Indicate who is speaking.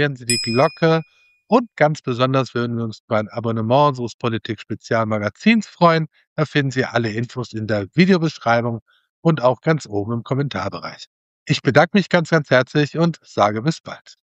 Speaker 1: aktivieren Sie die Glocke und ganz besonders würden wir uns über ein Abonnement unseres Politik-Spezialmagazins freuen. Da finden Sie alle Infos in der Videobeschreibung und auch ganz oben im Kommentarbereich. Ich bedanke mich ganz, ganz herzlich und sage bis bald.